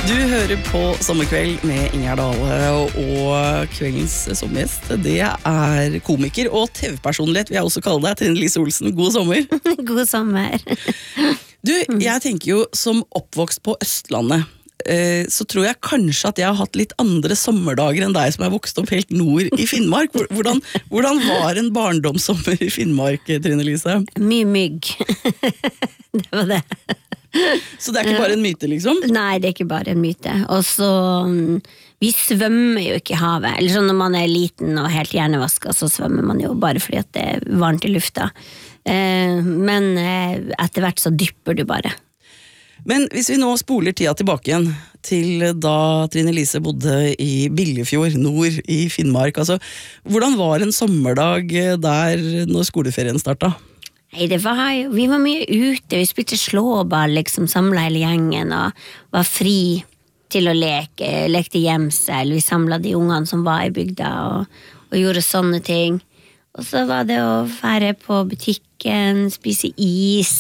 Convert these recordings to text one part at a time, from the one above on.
Du hører på Sommerkveld med Ingjerd Dale, og kveldens sommergjest, det er komiker og TV-personlighet, vil jeg også kalle deg, Trine Lise Olsen. God sommer. God sommer. Du, jeg tenker jo, som oppvokst på Østlandet, så tror jeg kanskje at jeg har hatt litt andre sommerdager enn deg som er vokst opp helt nord i Finnmark. Hvordan var en barndomssommer i Finnmark, Trine Lise? Mye mygg. Det var det. Så det er ikke bare en myte, liksom? Nei, det er ikke bare en myte. Og så, vi svømmer jo ikke i havet. Eller sånn når man er liten og helt hjernevasket, så svømmer man jo bare fordi at det er varmt i lufta. Men etter hvert så dypper du bare. Men hvis vi nå spoler tida tilbake igjen til da Trine Lise bodde i Biljefjord, nord i Finnmark, altså, hvordan var en sommerdag der når skoleferien startet? Nei, vi var mye ute, vi spilte slåball, liksom samlet hele gjengen, og var fri til å lekte gjemsel, vi samlet de ungene som var i bygda, og gjorde sånne ting. Og så var det å fære på butikken, spise is.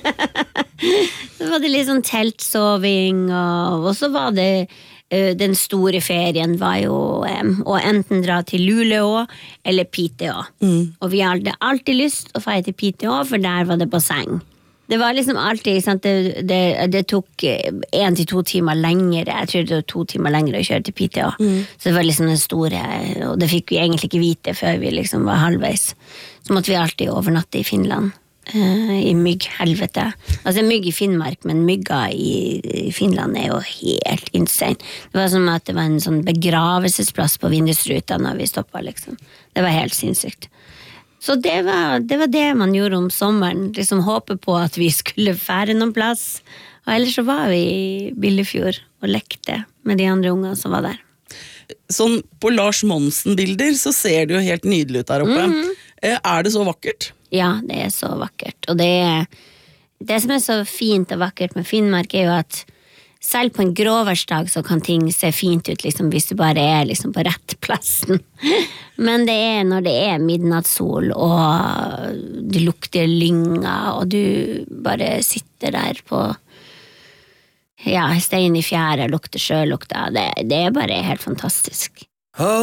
Så var det litt sånn teltsoving, og så var det den store ferien var jo å enten dra til Luleå eller Piteå. Og vi hadde alltid lyst å feire til Piteå, for der var det basseng. Det var liksom alltid, sant, det tok 1 til 2 timer lengre, jeg tror det var 2 timer lengre å kjøre til Piteå. Så det var liksom den store, og det fikk vi egentlig ikke vite før vi liksom var halvveis. Så måtte vi alltid overnatte i Finland. I mygghelvete. Altså mygg i Finnmark, men mygga i Finland er jo helt insane. Det var som at det var en sånn begravelsesplass på vindusruta når vi stoppet, liksom. Det var helt sinnssykt. Så det var det man gjorde om sommeren, liksom håpe på at vi skulle fære noen plass. Og ellers så var vi i Biljefjord og lekte med de andre ungene som var der. Sånn på Lars Monsen-bilder så ser det jo helt nydelig ut der oppe. Er det så vakkert? Ja, det er så vakkert. Og det som er så fint og vakkert med Finnmark er jo at selv på en gråværsdag så kan ting se fint ut liksom, hvis du bare er liksom, på rett plassen. Men det er når det er midnattssol og du lukter lynga og du bare sitter der på stein i fjæra, lukter sjølukta. Det er bare helt fantastisk.